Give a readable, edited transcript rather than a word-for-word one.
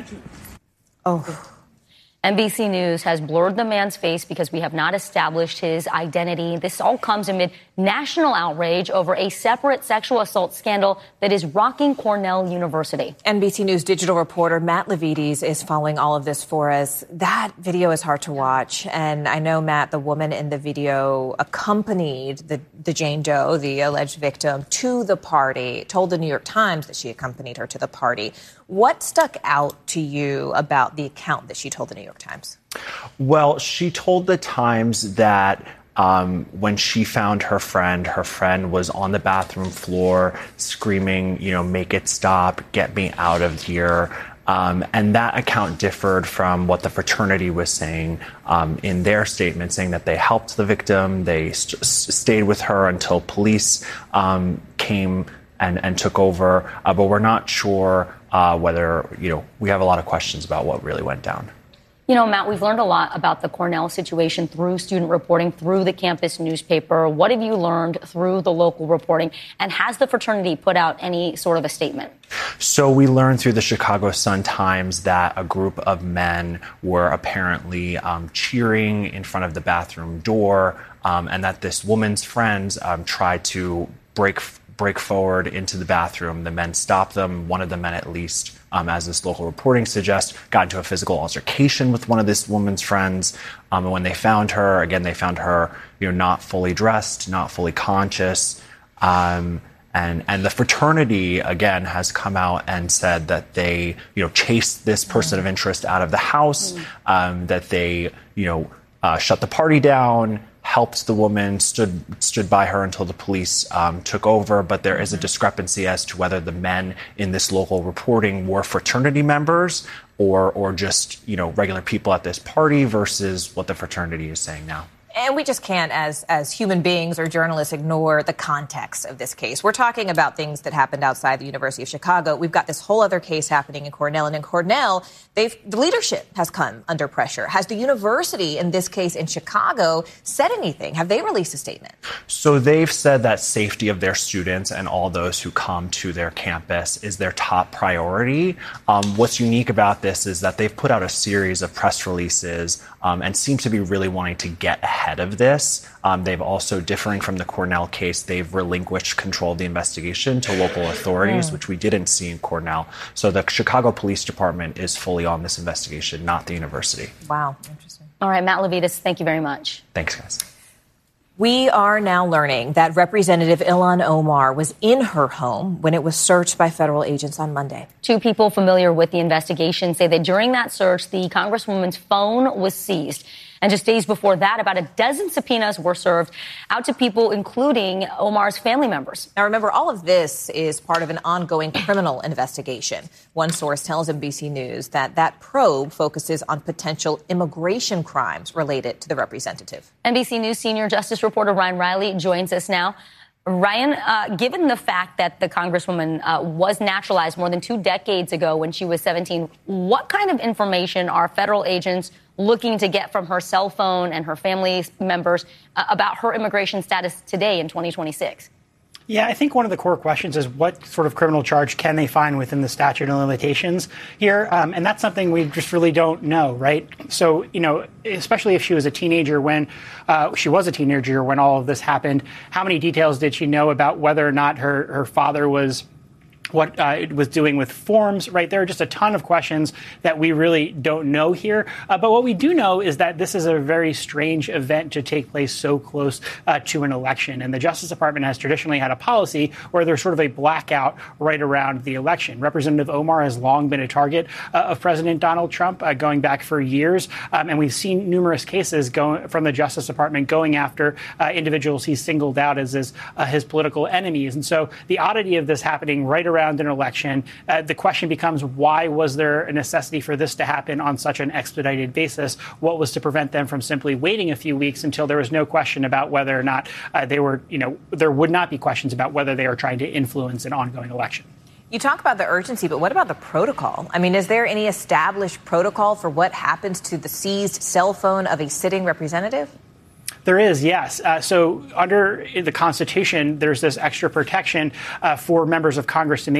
Oh. NBC News has blurred the man's face because we have not established his identity. This all comes amid national outrage over a separate sexual assault scandal that is rocking Cornell University. NBC News digital reporter Matt Levides is following all of this for us. That video is hard to watch. And I know, Matt, the woman in the video accompanied the Jane Doe, the alleged victim, to the party, told the New York Times that she accompanied her to the party. What stuck out to you about the account that she told the New York Times? Well, she told the Times that when she found her friend was on the bathroom floor screaming, make it stop, get me out of here. And that account differed from what the fraternity was saying in their statement, saying that they helped the victim. They stayed with her until police came and took over. But we're not sure whether, we have a lot of questions about what really went down. Matt, we've learned a lot about the Cornell situation through student reporting, through the campus newspaper. What have you learned through the local reporting? And has the fraternity put out any sort of a statement? So we learned through the Chicago Sun-Times that a group of men were apparently cheering in front of the bathroom door, and that this woman's friends tried to break forward into the bathroom. The men stopped them. One of the men, at least, as this local reporting suggests, got into a physical altercation with one of this woman's friends. And when they found her, not fully dressed, not fully conscious. And the fraternity, again, has come out and said that they, chased this person of interest out of the house, that they, shut the party down, helped the woman, stood by her until the police took over. But there is a discrepancy as to whether the men in this local reporting were fraternity members or just, regular people at this party versus what the fraternity is saying now. And we just can't, as human beings or journalists, ignore the context of this case. We're talking about things that happened outside the University of Chicago. We've got this whole other case happening in Cornell. And in Cornell, the leadership has come under pressure. Has the university, in this case in Chicago, said anything? Have they released a statement? So they've said that safety of their students and all those who come to their campus is their top priority. What's unique about this is that they've put out a series of press releases and seem to be really wanting to get ahead of this. They've also, differing from the Cornell case, they've relinquished control of the investigation to local authorities, which we didn't see in Cornell. So the Chicago Police Department is fully on this investigation, not the university. Wow. Interesting. All right, Matt Levides, thank you very much. Thanks, guys. We are now learning that Representative Ilhan Omar was in her home when it was searched by federal agents on Monday. Two people familiar with the investigation say that during that search, the Congresswoman's phone was seized. And just days before that, about a dozen subpoenas were served out to people, including Omar's family members. Now, remember, all of this is part of an ongoing criminal investigation. One source tells NBC News that probe focuses on potential immigration crimes related to the representative. NBC News senior justice reporter Ryan Riley joins us now. Ryan, given the fact that the Congresswoman was naturalized more than 2 decades ago when she was 17, what kind of information are federal agents looking to get from her cell phone and her family members about her immigration status today in 2026? Yeah, I think one of the core questions is what sort of criminal charge can they find within the statute of limitations here? And that's something we just really don't know, right? So, especially if she was a teenager when all of this happened, how many details did she know about whether or not her father was what it was doing with forms, right? There are just a ton of questions that we really don't know here. But what we do know is that this is a very strange event to take place so close to an election. And the Justice Department has traditionally had a policy where there's sort of a blackout right around the election. Representative Omar has long been a target of President Donald Trump going back for years. And we've seen numerous cases from the Justice Department going after individuals he's singled out as his political enemies. And so the oddity of this happening right around an election, the question becomes, why was there a necessity for this to happen on such an expedited basis? What was to prevent them from simply waiting a few weeks until there was no question about whether or not there would not be questions about whether they are trying to influence an ongoing election? You talk about the urgency, but what about the protocol? I mean, is there any established protocol for what happens to the seized cell phone of a sitting representative? There is, yes. So under the Constitution, there's this extra protection for members of Congress to make